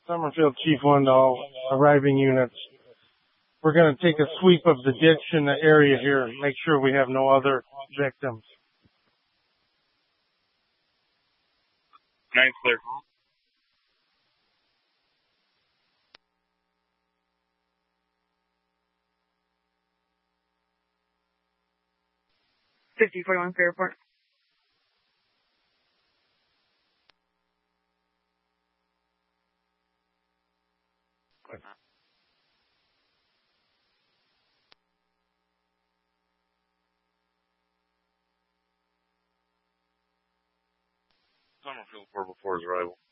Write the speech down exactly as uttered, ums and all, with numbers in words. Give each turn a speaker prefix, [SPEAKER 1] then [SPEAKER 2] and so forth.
[SPEAKER 1] Summerfield Chief One to all arriving units. We're going to take a sweep of the ditch in the area here and make sure we have no other victims.
[SPEAKER 2] Nine's clear.
[SPEAKER 3] fifty forty-one for airport.
[SPEAKER 2] Summerfield four before his arrival.